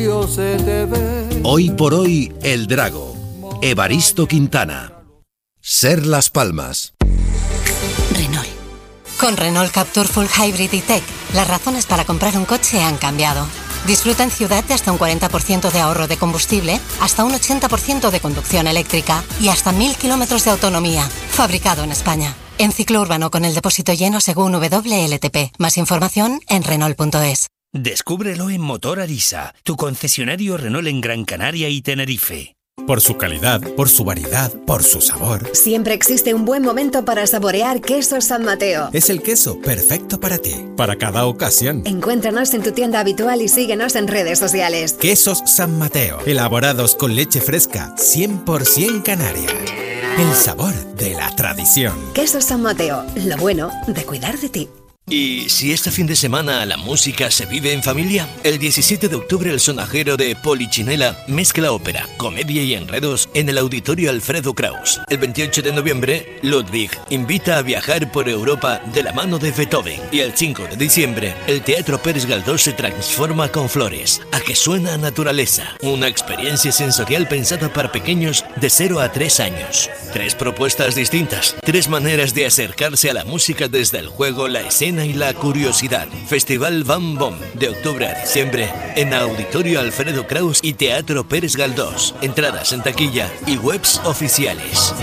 Hoy por hoy, El Drago. Evaristo Quintana. Ser Las Palmas. Renault. Con Renault Captur Full Hybrid e-Tech, las razones para comprar un coche han cambiado. Disfruta en ciudad de hasta un 40% de ahorro de combustible, hasta un 80% de conducción eléctrica y hasta 1000 kilómetros de autonomía. Fabricado en España. En ciclo urbano con el depósito lleno según WLTP. Más información en Renault.es. Descúbrelo en Motor Arisa, tu concesionario Renault en Gran Canaria y Tenerife. Por su calidad, por su variedad, por su sabor. Siempre existe un buen momento para saborear Quesos San Mateo. Es el queso perfecto para ti, para cada ocasión. Encuéntranos en tu tienda habitual y síguenos en redes sociales. Quesos San Mateo, elaborados con leche fresca, 100% canaria. El sabor de la tradición. Quesos San Mateo, lo bueno de cuidar de ti. ¿Y si este fin de semana la música se vive en familia? El 17 de octubre el sonajero de Polichinela mezcla ópera, comedia y enredos en el Auditorio Alfredo Kraus. El 28 de noviembre, Ludwig invita a viajar por Europa de la mano de Beethoven. Y el 5 de diciembre, el Teatro Pérez Galdós se transforma con Flores, a que suena naturaleza. Una experiencia sensorial pensada para pequeños de 0 a 3 años. 3 propuestas distintas, 3 maneras de acercarse a la música desde el juego, la escena y la curiosidad. Festival Bam Bom, de octubre a diciembre, en Auditorio Alfredo Kraus y Teatro Pérez Galdós. Entradas en taquilla y webs oficiales.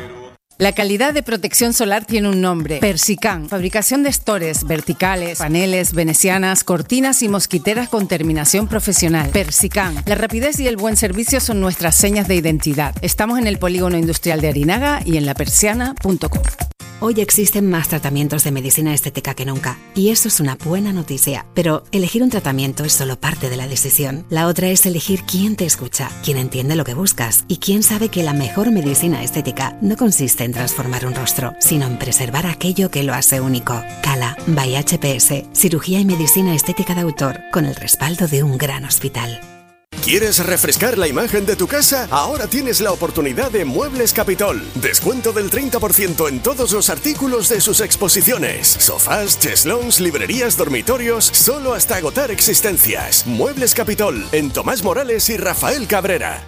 La calidad de protección solar tiene un nombre: Persican. Fabricación de estores, verticales, paneles, venecianas, cortinas y mosquiteras con terminación profesional. Persican. La rapidez y el buen servicio son nuestras señas de identidad. Estamos en el Polígono Industrial de Arinaga y en lapersiana.com. Hoy existen más tratamientos de medicina estética que nunca, y eso es una buena noticia. Pero elegir un tratamiento es solo parte de la decisión. La otra es elegir quién te escucha, quién entiende lo que buscas y quién sabe que la mejor medicina estética no consiste en transformar un rostro, sino en preservar aquello que lo hace único. Cala by HPS, cirugía y medicina estética de autor, con el respaldo de un gran hospital. ¿Quieres refrescar la imagen de tu casa? Ahora tienes la oportunidad de Muebles Capitol. Descuento del 30% en todos los artículos de sus exposiciones. Sofás, cheslons, librerías, dormitorios, solo hasta agotar existencias. Muebles Capitol, en Tomás Morales y Rafael Cabrera.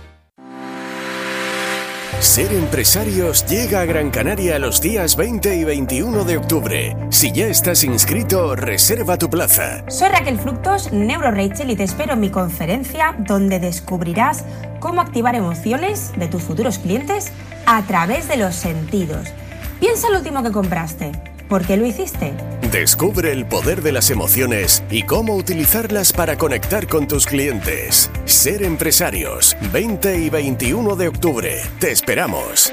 Ser Empresarios llega a Gran Canaria los días 20 y 21 de octubre. Si ya estás inscrito, reserva tu plaza. Soy Raquel Fructos, Neuro Rachel, y te espero en mi conferencia donde descubrirás cómo activar emociones de tus futuros clientes a través de los sentidos. Piensa lo último que compraste. ¿Por qué lo hiciste? Descubre el poder de las emociones y cómo utilizarlas para conectar con tus clientes. Ser Empresarios, 20 y 21 de octubre. Te esperamos.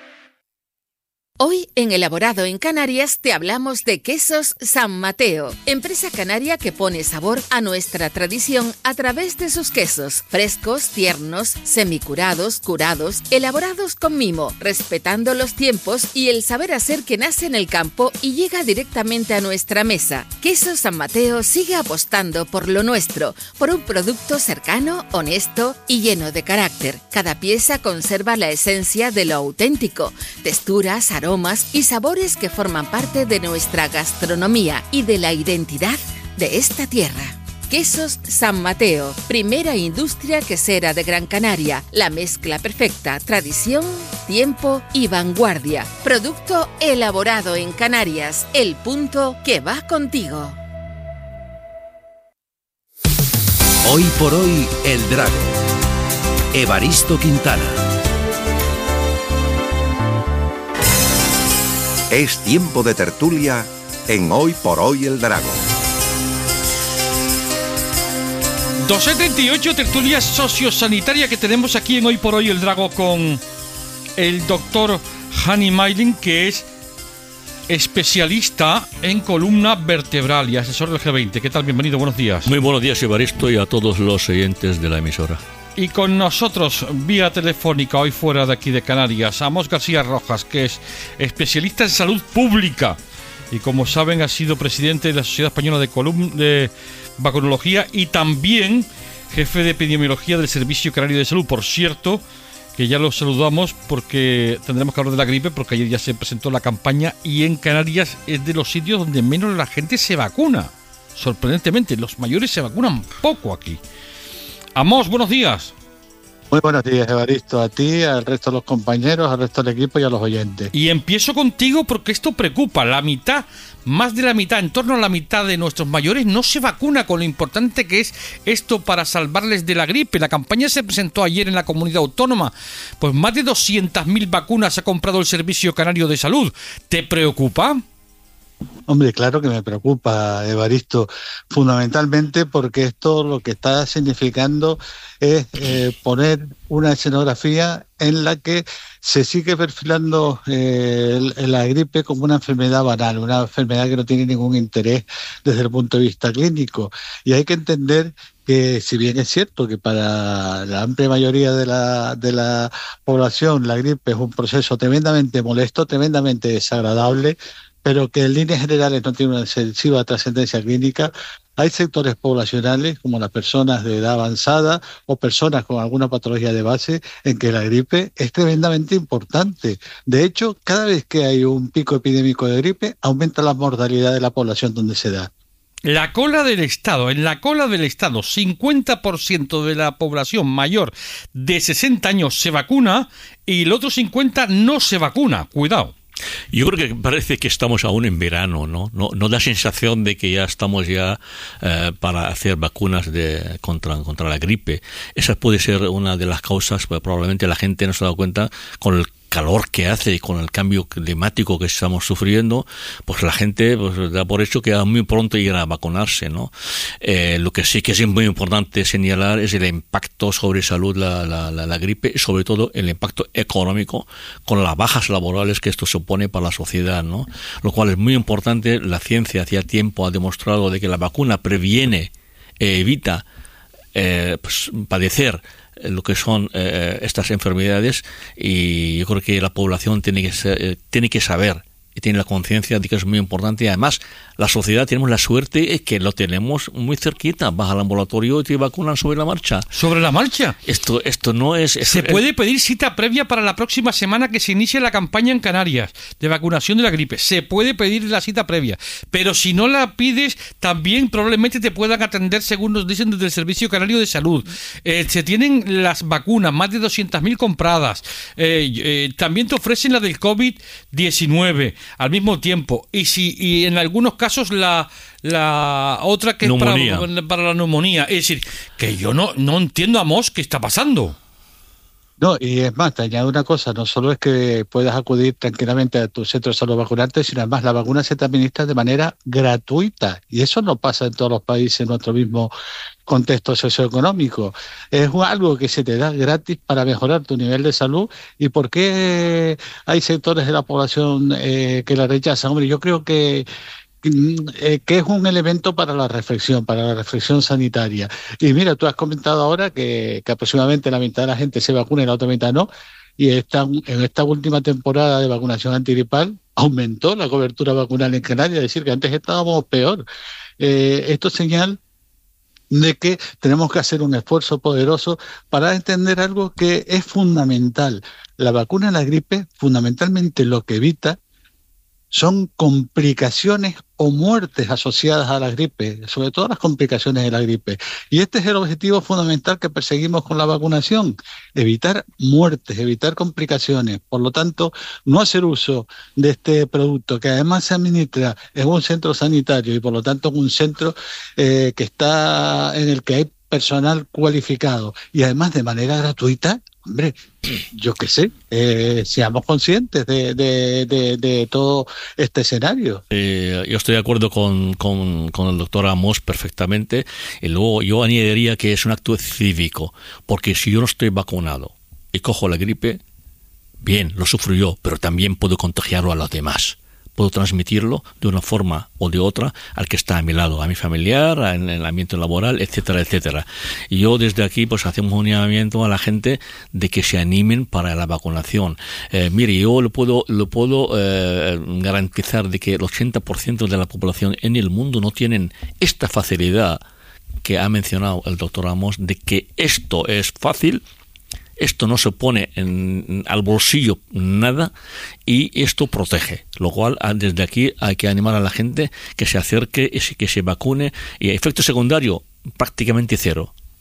Hoy en Elaborado en Canarias te hablamos de Quesos San Mateo, empresa canaria que pone sabor a nuestra tradición a través de sus quesos, frescos, tiernos, semicurados, curados, elaborados con mimo, respetando los tiempos y el saber hacer que nace en el campo y llega directamente a nuestra mesa. Quesos San Mateo sigue apostando por lo nuestro, por un producto cercano, honesto y lleno de carácter. Cada pieza conserva la esencia de lo auténtico, texturas, aromas y sabores que forman parte de nuestra gastronomía y de la identidad de esta tierra. Quesos San Mateo, primera industria quesera de Gran Canaria, la mezcla perfecta, tradición, tiempo y vanguardia. Producto elaborado en Canarias, el punto que va contigo. Hoy por hoy, El Drago. Evaristo Quintana. Es tiempo de tertulia en Hoy por Hoy El Drago. 278, tertulia sociosanitaria que tenemos aquí en Hoy por Hoy El Drago con el doctor Hani Mailin, que es especialista en columna vertebral y asesor del G20. ¿Qué tal? Bienvenido, buenos días. Muy buenos días, Evaristo, y a todos los oyentes de la emisora. Y con nosotros, vía telefónica, hoy fuera de aquí de Canarias, Amos García Rojas, que es especialista en salud pública y, como saben, ha sido presidente de la Sociedad Española de Vacunología y también jefe de epidemiología del Servicio Canario de Salud. Por cierto, que ya lo saludamos porque tendremos que hablar de la gripe, porque ayer ya se presentó la campaña y en Canarias es de los sitios donde menos la gente se vacuna. Sorprendentemente, los mayores se vacunan poco aquí. Amos, buenos días. Muy buenos días, Evaristo, a ti, al resto de los compañeros, al resto del equipo y a los oyentes. Y empiezo contigo porque esto preocupa. Más de la mitad, en torno a la mitad de nuestros mayores no se vacuna, con lo importante que es esto para salvarles de la gripe. La campaña se presentó ayer en la comunidad autónoma. Pues más de 200.000 vacunas ha comprado el Servicio Canario de Salud. ¿Te preocupa? Hombre, claro que me preocupa, Evaristo, fundamentalmente porque esto lo que está significando es poner una escenografía en la que se sigue perfilando la gripe como una enfermedad banal, una enfermedad que no tiene ningún interés desde el punto de vista clínico. Y hay que entender que, si bien es cierto que para la amplia mayoría de la población la gripe es un proceso tremendamente molesto, tremendamente desagradable, pero que en líneas generales no tiene una excesiva trascendencia clínica, hay sectores poblacionales, como las personas de edad avanzada o personas con alguna patología de base, en que la gripe es tremendamente importante. De hecho, cada vez que hay un pico epidémico de gripe, aumenta la mortalidad de la población donde se da. En la cola del Estado, 50% de la población mayor de 60 años se vacuna y el otro 50% no se vacuna. Cuidado. Yo creo que parece que estamos aún en verano, ¿no? No da sensación de que ya estamos para hacer vacunas contra la gripe. Esa puede ser una de las causas, pues probablemente la gente no se ha dado cuenta con el calor que hace y con el cambio climático que estamos sufriendo, pues la gente pues da por hecho que muy pronto irá a vacunarse, ¿no? Lo que sí que es muy importante señalar es el impacto sobre salud la gripe y sobre todo el impacto económico con las bajas laborales que esto supone para la sociedad, ¿no? Lo cual es muy importante. La ciencia hacía tiempo ha demostrado de que la vacuna previene evita pues padecer lo que son estas enfermedades, y yo creo que la población tiene que saber y tiene la conciencia de que es muy importante. Y además la sociedad tenemos la suerte que lo tenemos muy cerquita. Vas al ambulatorio y te vacunan sobre la marcha. ¿Sobre la marcha? Esto no es... Se puede pedir cita previa para la próxima semana que se inicie la campaña en Canarias de vacunación de la gripe. Se puede pedir la cita previa. Pero si no la pides, también probablemente te puedan atender, según nos dicen desde el Servicio Canario de Salud. Se tienen las vacunas, más de 200.000 compradas. También te ofrecen la del COVID-19 al mismo tiempo. Y en algunos casos la otra que neumonía. Es para la neumonía. Es decir, que yo no entiendo, Amos, qué está pasando. No, y es más, te añado una cosa, no solo es que puedas acudir tranquilamente a tu centro de salud a vacunarte, sino además la vacuna se te administra de manera gratuita, y eso no pasa en todos los países en nuestro mismo contexto socioeconómico. Es algo que se te da gratis para mejorar tu nivel de salud. ¿Y por qué hay sectores de la población que la rechazan? Hombre, yo creo que es un elemento para la reflexión sanitaria. Y mira, tú has comentado ahora que aproximadamente la mitad de la gente se vacuna y la otra mitad no, y en esta última temporada de vacunación antigripal aumentó la cobertura vacunal en Canarias, es decir, que antes estábamos peor. Esto es señal de que tenemos que hacer un esfuerzo poderoso para entender algo que es fundamental. La vacuna de la gripe, fundamentalmente lo que evita son complicaciones o muertes asociadas a la gripe, sobre todo las complicaciones de la gripe. Y este es el objetivo fundamental que perseguimos con la vacunación: evitar muertes, evitar complicaciones. Por lo tanto, no hacer uso de este producto, que además se administra en un centro sanitario y por lo tanto en un centro en el que hay personal cualificado y además de manera gratuita. Hombre, yo qué sé, seamos conscientes de todo este escenario. Yo estoy de acuerdo con el doctor Amos perfectamente, y luego yo añadiría que es un acto cívico, porque si yo no estoy vacunado y cojo la gripe, bien, lo sufro yo, pero también puedo contagiarlo a los demás. Puedo transmitirlo de una forma o de otra al que está a mi lado, a mi familiar, en el ambiente laboral, etcétera, etcétera. Y yo desde aquí pues hacemos un llamamiento a la gente de que se animen para la vacunación. Mire, yo lo puedo garantizar de que el 80% de la población en el mundo no tienen esta facilidad que ha mencionado el doctor Amos, de que esto es fácil. Esto no se pone al bolsillo nada, y esto protege, lo cual desde aquí hay que animar a la gente que se acerque y que se vacune. Y efecto secundario prácticamente cero.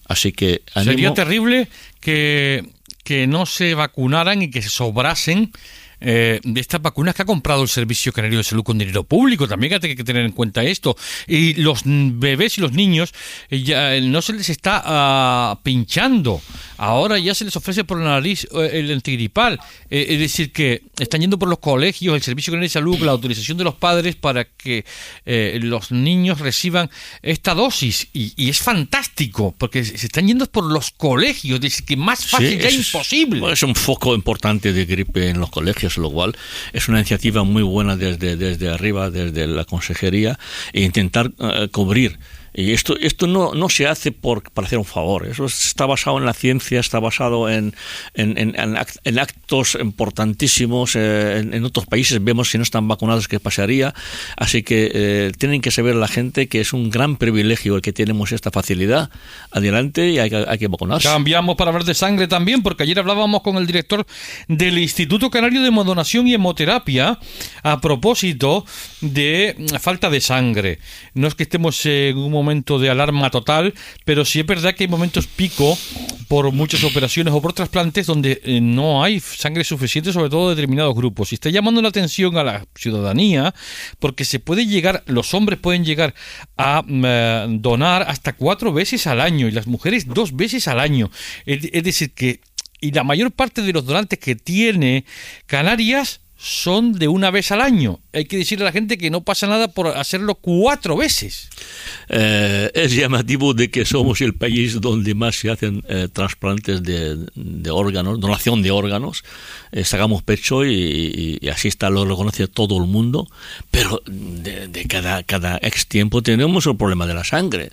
Así que ánimo. Sería terrible que no se vacunaran y que se sobrasen de estas vacunas que ha comprado el Servicio Canario de Salud con dinero público. También hay que tener en cuenta esto. Y los bebés y los niños ya no se les está pinchando. Ahora ya se les ofrece por la nariz el antigripal. Es decir, que están yendo por los colegios, el Servicio Canario de Salud, con la autorización de los padres para que los niños reciban esta dosis. Y es fantástico, porque se están yendo por los colegios. Es decir, que más fácil ya es imposible. Es un foco importante de gripe en los colegios, lo cual es una iniciativa muy buena desde arriba, desde la consejería, e intentar cubrir. Y esto no se hace para hacer un favor. Eso está basado en la ciencia, está basado en actos importantísimos. En otros países vemos si no están vacunados qué pasaría. Así que tienen que saber la gente que es un gran privilegio el que tenemos esta facilidad. Adelante, y hay que vacunarse. Cambiamos para hablar de sangre también, porque ayer hablábamos con el director del Instituto Canario de Hemodonación y Hemoterapia a propósito de falta de sangre. No es que estemos en un momento de alarma total, pero sí es verdad que hay momentos pico por muchas operaciones o por trasplantes donde no hay sangre suficiente, sobre todo de determinados grupos. Y está llamando la atención a la ciudadanía porque los hombres pueden llegar a donar hasta 4 veces al año y las mujeres 2 veces al año. Es decir que, y la mayor parte de los donantes que tiene Canarias son de 1 vez al año. Hay que decirle a la gente que no pasa nada por hacerlo 4 veces. Es llamativo de que somos el país donde más se hacen trasplantes de órganos, donación de órganos. Sacamos pecho y así lo reconoce todo el mundo, pero de cada X tiempo tenemos el problema de la sangre.